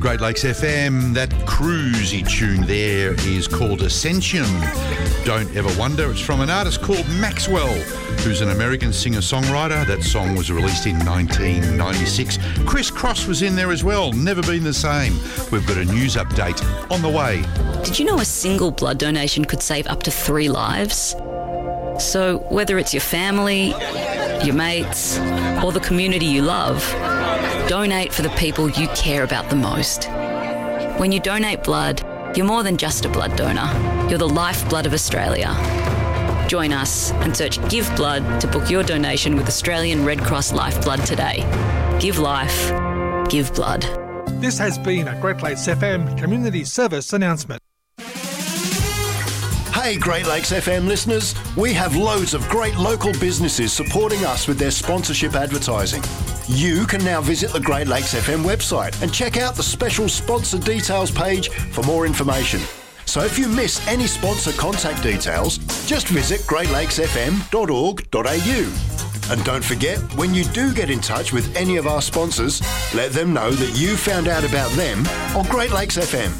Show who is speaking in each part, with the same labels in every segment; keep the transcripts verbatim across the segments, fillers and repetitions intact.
Speaker 1: Great Lakes F M. That cruisy tune there is called Ascension. Don't Ever Wonder. It's from an artist called Maxwell, who's an American singer-songwriter. That song was released in nineteen ninety-six. Chris Cross was in there as well. Never Been the Same. We've got a news update on the way.
Speaker 2: Did you know a single blood donation could save up to three lives? So whether it's your family, your mates, or the community you love, donate for the people you care about the most. When you donate blood, you're more than just a blood donor. You're the lifeblood of Australia. Join us and search Give Blood to book your donation with Australian Red Cross Lifeblood today. Give life. Give blood.
Speaker 3: This has been a Great Lakes F M Community Service announcement.
Speaker 4: Hey Great Lakes F M listeners, we have loads of great local businesses supporting us with their sponsorship advertising. You can now visit the Great Lakes F M website and check out the special sponsor details page for more information. So if you miss any sponsor contact details, just visit great lakes f m dot org dot a u. And don't forget, when you do get in touch with any of our sponsors, let them know that you found out about them on Great Lakes F M.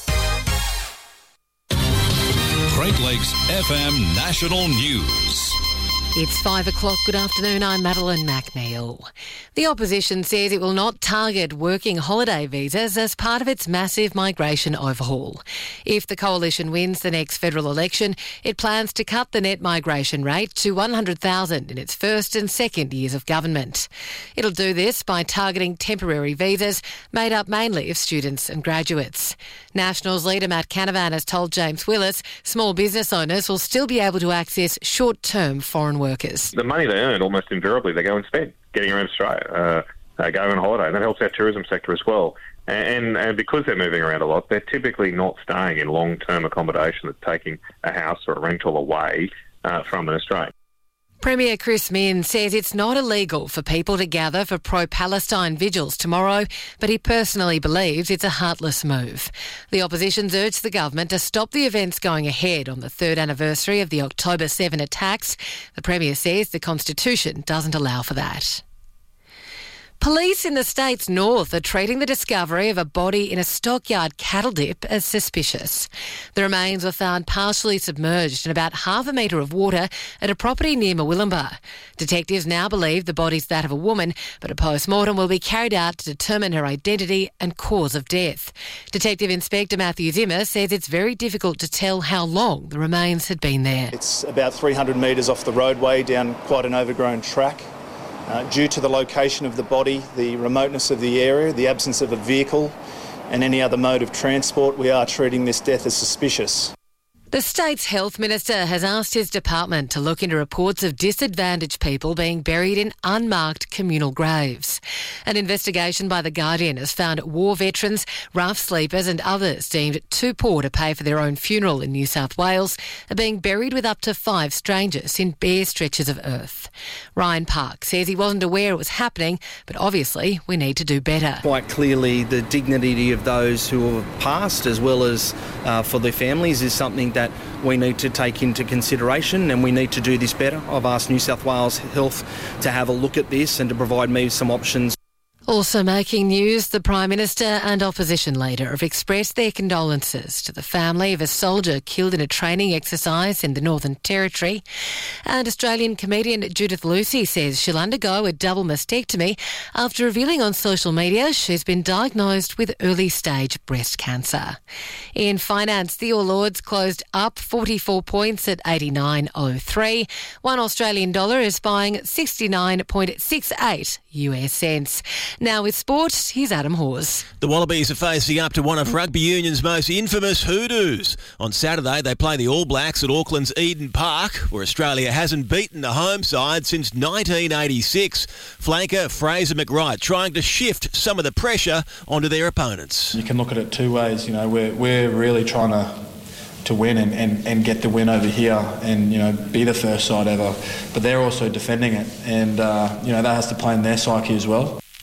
Speaker 5: Great Lakes F M National News.
Speaker 6: It's five o'clock. Good afternoon. I'm Madeline McNeil. The opposition says it will not target working holiday visas as part of its massive migration overhaul. If the coalition wins the next federal election, it plans to cut the net migration rate to one hundred thousand in its first and second years of government. It'll do this by targeting temporary visas made up mainly of students and graduates. Nationals leader Matt Canavan has told James Willis small business owners will still be able to access short-term foreign workers.
Speaker 7: The money they earn, almost invariably, they go and spend getting around Australia. Uh, they go on holiday, and that helps our tourism sector as well. And, and because they're moving around a lot, they're typically not staying in long-term accommodation that's taking a house or a rental away uh, from an Australian.
Speaker 6: Premier Chris Minns says it's not illegal for people to gather for pro-Palestine vigils tomorrow, but he personally believes it's a heartless move. The opposition's urged the government to stop the events going ahead on the third anniversary of the October seventh attacks. The Premier says the Constitution doesn't allow for that. Police in the state's north are treating the discovery of a body in a stockyard cattle dip as suspicious. The remains were found partially submerged in about half a metre of water at a property near Murwillumbah. Detectives now believe the body's that of a woman, but a post-mortem will be carried out to determine her identity and cause of death. Detective Inspector Matthew Zimmer says it's very difficult to tell how long the remains had been there.
Speaker 8: It's about three hundred metres off the roadway down quite an overgrown track. Uh, due to the location of the body, the remoteness of the area, the absence of a vehicle and any other mode of transport, we are treating this death as suspicious.
Speaker 6: The state's health minister has asked his department to look into reports of disadvantaged people being buried in unmarked communal graves. An investigation by The Guardian has found war veterans, rough sleepers and others deemed too poor to pay for their own funeral in New South Wales are being buried with up to five strangers in bare stretches of earth. Ryan Park says he wasn't aware it was happening, but obviously we need to do better.
Speaker 9: Quite clearly the dignity of those who have passed as well as uh, for their families is something that we need to take into consideration, and we need to do this better. I've asked New South Wales Health to have a look at this and to provide me with some options.
Speaker 6: Also making news, the Prime Minister and opposition leader have expressed their condolences to the family of a soldier killed in a training exercise in the Northern Territory. And Australian comedian Judith Lucy says she'll undergo a double mastectomy after revealing on social media she's been diagnosed with early-stage breast cancer. In finance, the All Ords closed up forty-four points at eighty-nine oh three. One Australian dollar is buying sixty-nine point six eight U S cents. Now with sport, here's Adam Hawes.
Speaker 10: The Wallabies are facing up to one of rugby union's most infamous hoodoos. On Saturday, they play the All Blacks at Auckland's Eden Park, where Australia hasn't beaten the home side since nineteen eighty-six. Flanker Fraser McWright trying to shift some of the pressure onto their opponents.
Speaker 11: You can look at it two ways. You know, we're we're really trying to to win and, and, and get the win over here and, you know, be the first side ever. But they're also defending it, and, uh, you know, that has to play in their psyche as well.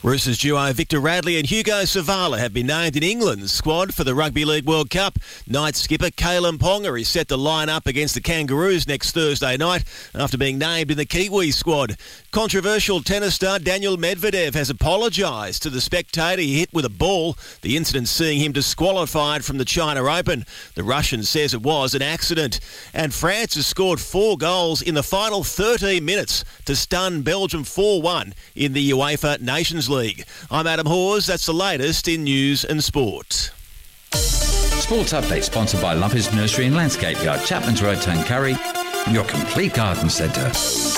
Speaker 10: Roosters duo Victor Radley and Hugo Savala have been named in England's squad for the Rugby League World Cup. Night skipper Kalen Ponga is set to line up against the Kangaroos next Thursday night after being named in the Kiwi squad. Controversial tennis star Daniel Medvedev has apologised to the spectator he hit with a ball, the incident seeing him disqualified from the China Open. The Russian says it was an accident. And France has scored four goals in the final thirteen minutes to stun Belgium four one in the UEFA Nations League. I'm Adam Hawes. That's the latest in news and sport.
Speaker 12: Sports Update sponsored by Lumpy's Nursery and Landscape Yard, Chapman's Road, Tuncurry, your complete garden centre.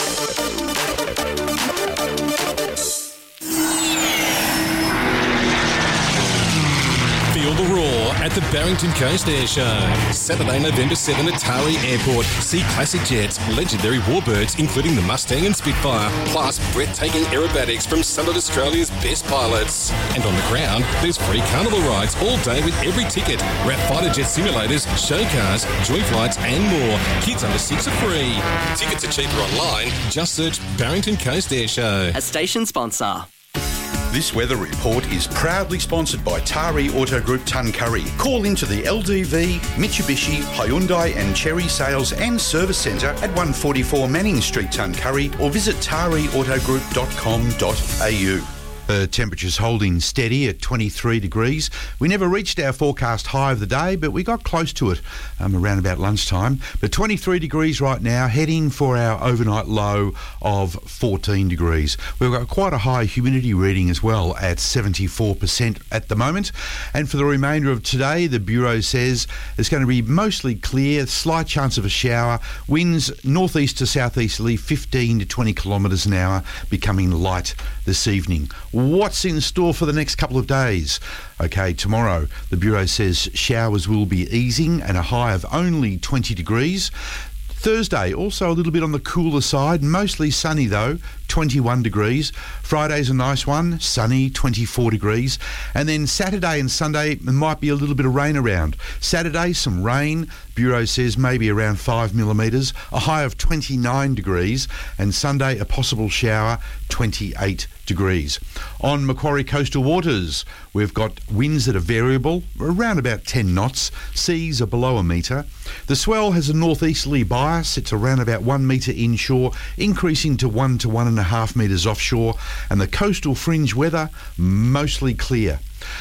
Speaker 13: Feel the roar at the Barrington Coast Air Show. Saturday, November seventh at Taree Airport. See classic jets, legendary warbirds, including the Mustang and Spitfire, plus breathtaking aerobatics from some of Australia's best pilots. And on the ground, there's free carnival rides all day with every ticket. Wrap fighter jet simulators, show cars, joy flights and more. Kids under six are free. Tickets are cheaper online. Just search Barrington Coast Air Show.
Speaker 14: A station sponsor.
Speaker 1: This weather report is proudly sponsored by Taree Auto Group Tuncurry. Call into the L D V, Mitsubishi, Hyundai and Cherry Sales and Service Centre at one forty-four Manning Street, Tuncurry, or visit taree auto group dot com dot a u. Uh, temperatures holding steady at twenty-three degrees. We never reached our forecast high of the day, but we got close to it um, around about lunchtime. But twenty-three degrees right now, heading for our overnight low of fourteen degrees. We've got quite a high humidity reading as well at seventy-four percent at the moment. And for the remainder of today, the Bureau says it's going to be mostly clear, slight chance of a shower, winds northeast to southeasterly, fifteen to twenty kilometres an hour, becoming light this evening. What's in store for the next couple of days? Okay, tomorrow, the Bureau says showers will be easing and a high of only twenty degrees. Thursday, also a little bit on the cooler side, mostly sunny though, twenty-one degrees. Friday's a nice one, sunny, twenty-four degrees. And then Saturday and Sunday, there might be a little bit of rain around. Saturday, some rain, Bureau says maybe around five millimetres, a high of twenty-nine degrees. And Sunday, a possible shower, twenty-eight degrees. On Macquarie coastal waters, we've got winds that are variable, around about ten knots. Seas are below a metre. The swell has a northeasterly bias. It's around about one metre inshore, increasing to one to one and a half metres offshore. And the coastal fringe weather, mostly clear.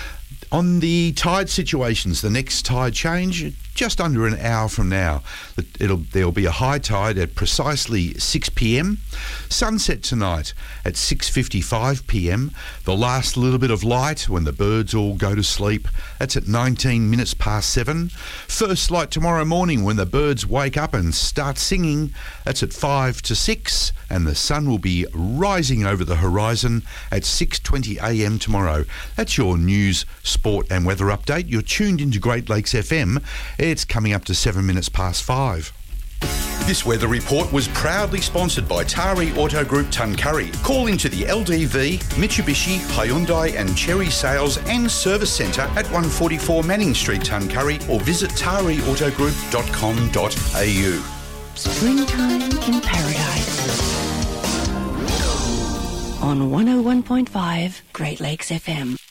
Speaker 1: On the tide situations, the next tide change, just under an hour from now. It'll, there'll be a high tide at precisely six p.m. Sunset tonight at six fifty-five p.m. The last little bit of light when the birds all go to sleep, that's at nineteen minutes past seven. First light tomorrow morning when the birds wake up and start singing, that's at five to six. And the sun will be rising over the horizon at six twenty a.m. tomorrow. That's your news, sport and weather update. You're tuned into Great Lakes F M. It's coming up to seven minutes past five. This weather report was proudly sponsored by Taree Auto Group Tuncurry. Call into the L D V, Mitsubishi, Hyundai and Cherry Sales and Service Centre at one forty-four Manning Street, Tuncurry, or visit taree auto group dot com dot a u.
Speaker 15: Springtime in paradise. On one oh one point five Great Lakes F M.